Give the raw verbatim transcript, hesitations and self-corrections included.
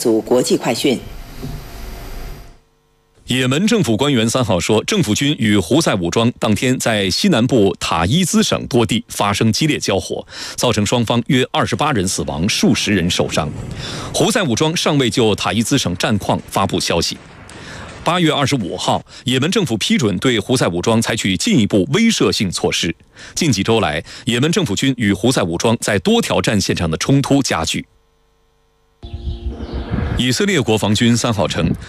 组国际快讯。 也门政府官员三号说，政府军与胡塞武装当天在西南部塔伊兹省多地发生激烈交火，造成双方约二十八人死亡，数十人受伤。胡塞武装尚未就塔伊兹省战况发布消息。八月二十五号，也门政府批准对胡塞武装采取进一步威慑性措施。近几周来，也门政府军与胡塞武装在多条战线上的冲突加剧。以色列国防军三号称，